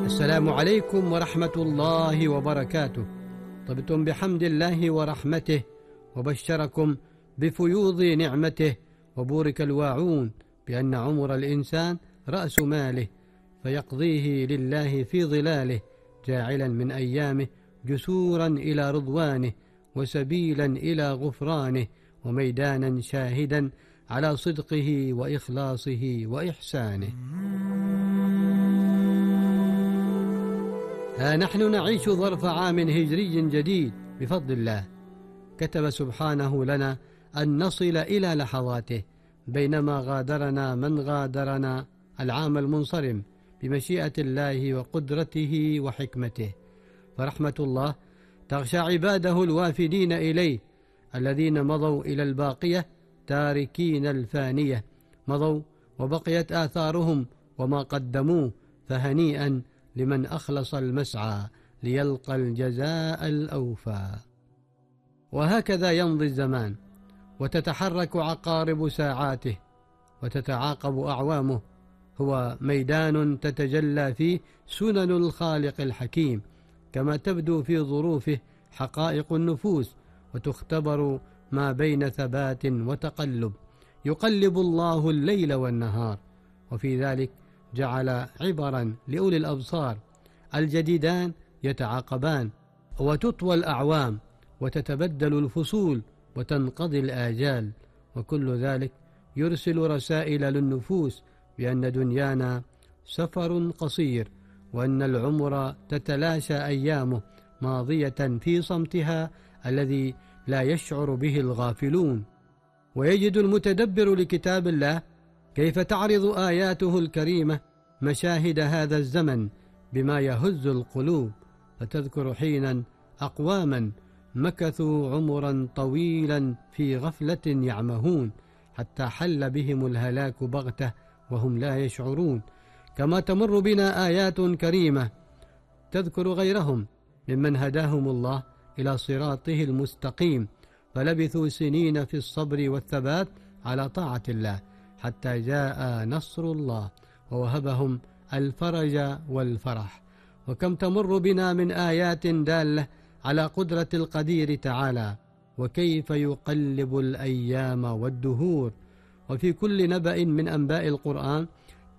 السلام عليكم ورحمة الله وبركاته. طبتم بحمد الله ورحمته، وبشركم بفيوض نعمته، وبورك الواعون بأن عمر الإنسان رأس ماله، فيقضيه لله في ظلاله، جاعلا من أيامه جسورا إلى رضوانه، وسبيلا إلى غفرانه، وميدانا شاهدا على صدقه وإخلاصه وإحسانه. ها نحن نعيش ظرف عام هجري جديد بفضل الله، كتب سبحانه لنا أن نصل إلى لحظاته، بينما غادرنا من غادرنا العام المنصرم بمشيئة الله وقدرته وحكمته. فرحمة الله تغشى عباده الوافدين إليه، الذين مضوا إلى الباقية تاركين الفانية، مضوا وبقيت آثارهم وما قدموه، فهنيئا لمن أخلص المسعى ليلقى الجزاء الأوفى. وهكذا يمضي الزمان، وتتحرك عقارب ساعاته، وتتعاقب أعوامه. هو ميدان تتجلى فيه سنن الخالق الحكيم، كما تبدو في ظروفه حقائق النفوس، وتختبر ما بين ثبات وتقلب. يقلب الله الليل والنهار، وفي ذلك جعل عبرا لأولي الأبصار. الجديدان يتعاقبان، وتطوى الأعوام، وتتبدل الفصول، وتنقضي الآجال، وكل ذلك يرسل رسائل للنفوس بأن دنيانا سفر قصير، وأن العمر تتلاشى أيامه ماضية في صمتها الذي لا يشعر به الغافلون. ويجد المتدبر لكتاب الله كيف تعرض آياته الكريمة مشاهد هذا الزمن بما يهز القلوب، فتذكر حينا أقواما مكثوا عمرا طويلا في غفلة يعمهون، حتى حل بهم الهلاك بغتة وهم لا يشعرون. كما تمر بنا آيات كريمة تذكر غيرهم ممن هداهم الله إلى صراطه المستقيم، فلبثوا سنين في الصبر والثبات على طاعة الله، حتى جاء نصر الله ووهبهم الفرج والفرح. وكم تمر بنا من آيات دالة على قدرة القدير تعالى، وكيف يقلب الأيام والدهور. وفي كل نبأ من أنباء القرآن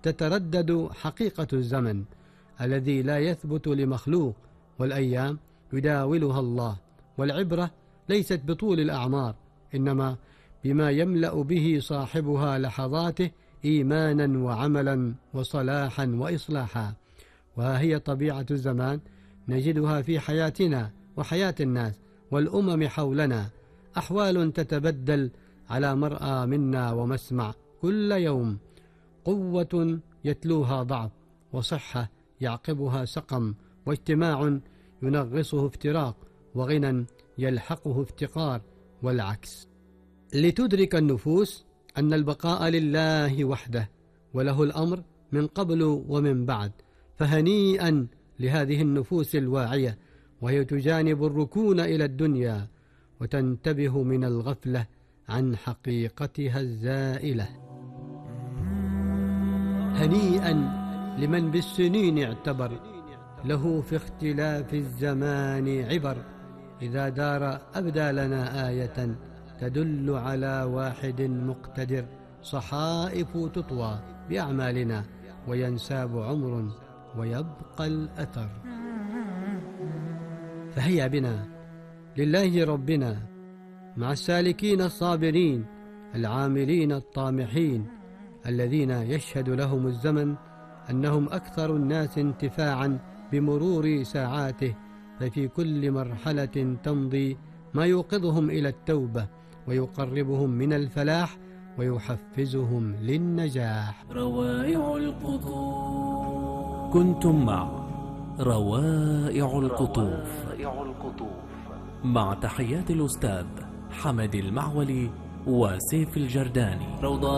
تتردد حقيقة الزمن الذي لا يثبت لمخلوق، والأيام يداولها الله. والعبرة ليست بطول الأعمار، إنما بما يملأ به صاحبها لحظاته إيمانا وعملا وصلاحا وإصلاحا. وها هي طبيعة الزمان نجدها في حياتنا وحياة الناس والأمم حولنا، أحوال تتبدل على مرأى منا ومسمع كل يوم، قوة يتلوها ضعف، وصحة يعقبها سقم، واجتماع ينغصه افتراق، وغنى يلحقه افتقار، والعكس. لتدرك النفوس أن البقاء لله وحده، وله الأمر من قبل ومن بعد. فهنيئا لهذه النفوس الواعية، وهي تجانب الركون إلى الدنيا، وتنتبه من الغفلة عن حقيقتها الزائلة. هنيئا لمن بالسنين اعتبر، له في اختلاف الزمان عبر. إذا دار أبدى لنا آية تدل على واحد مقتدر، صحائف تطوى بأعمالنا، وينساب عمر ويبقى الأثر. فهيا بنا لله ربنا مع السالكين الصابرين العاملين الطامحين، الذين يشهد لهم الزمن أنهم أكثر الناس انتفاعا بمرور ساعاته، ففي كل مرحلة تمضي ما يوقظهم إلى التوبة، ويقربهم من الفلاح، ويحفزهم للنجاح. روائع القطوف. كنتم مع روائع القطوف، مع تحيات الأستاذ حمد المعولي وسيف الجرداني.